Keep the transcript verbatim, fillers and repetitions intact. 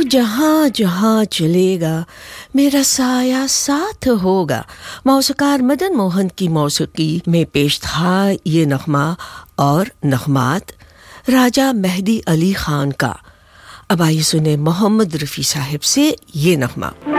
जहाँ जहाँ चलेगा मेरा साया साथ होगा। मौसीकार मदन मोहन की मौसीकी में पेश था ये नगमा और नगमात राजा मेहदी अली खान का। अब आइए सुने मोहम्मद रफ़ी साहब से ये नगमा।